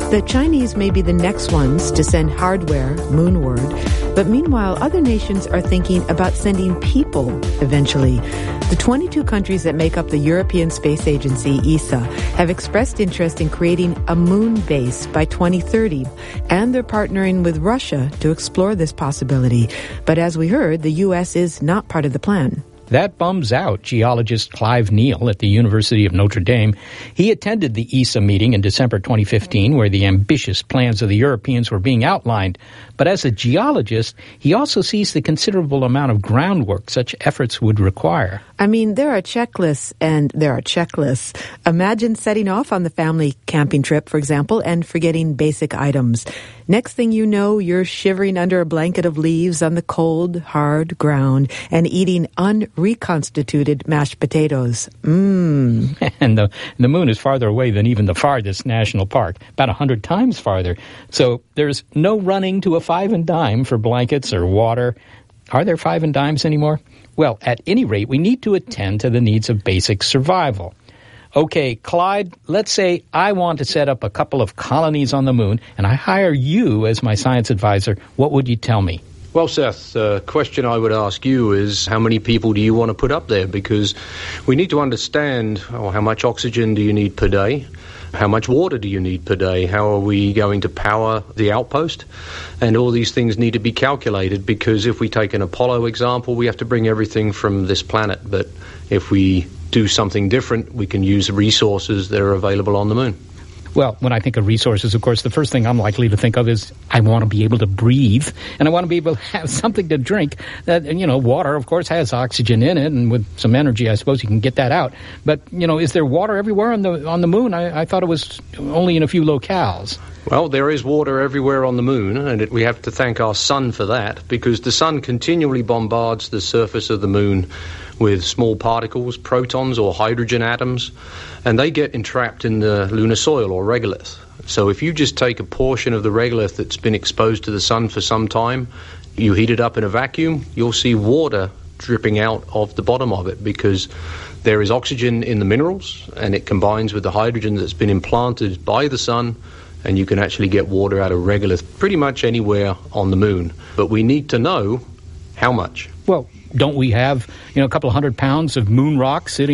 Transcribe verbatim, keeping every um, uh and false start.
The Chinese may be the next ones to send hardware moonward, but meanwhile, other nations are thinking about sending people eventually. The twenty-two countries that make up the European Space Agency, E S A, have expressed interest in creating a moon base by twenty thirty, and they're partnering with Russia to explore this possibility. But as we heard, the U S is not part of the plan. That bums out geologist Clive Neal at the University of Notre Dame. He attended the E S A meeting in December twenty fifteen, where the ambitious plans of the Europeans were being outlined. But as a geologist, he also sees the considerable amount of groundwork such efforts would require. I mean, there are checklists and there are checklists. Imagine setting off on the family camping trip, for example, and forgetting basic items. Next thing you know, you're shivering under a blanket of leaves on the cold, hard ground and eating unreconstituted mashed potatoes. Mmm. And the, the moon is farther away than even the farthest national park, about a hundred times farther. So there's no running to a five and dime for blankets or water. Are there five and dimes anymore? Well, at any rate, we need to attend to the needs of basic survival. Okay, Clyde, let's say I want to set up a couple of colonies on the moon, and I hire you as my science advisor. What would you tell me? Well, Seth, the question I would ask you is how many people do you want to put up there? Because we need to understand oh, how much oxygen do you need per day? How much water do you need per day? How are we going to power the outpost? And all these things need to be calculated, because if we take an Apollo example, we have to bring everything from this planet. But if we do something different, we can use resources that are available on the moon. Well, when I think of resources, of course, the first thing I'm likely to think of is I want to be able to breathe, and I want to be able to have something to drink. That, you know, water, of course, has oxygen in it, and with some energy, I suppose you can get that out. But, you know, is there water everywhere on the on the moon? I, I thought it was only in a few locales. Well, there is water everywhere on the moon, and it, we have to thank our sun for that, because the sun continually bombards the surface of the moon with small particles, protons or hydrogen atoms, and they get entrapped in the lunar soil or regolith. So if you just take a portion of the regolith that's been exposed to the sun for some time, you heat it up in a vacuum, you'll see water dripping out of the bottom of it, because there is oxygen in the minerals, and it combines with the hydrogen that's been implanted by the sun, and you can actually get water out of regolith pretty much anywhere on the moon. But we need to know how much. Well, don't we have, you know, a couple of hundred pounds of moon rock sitting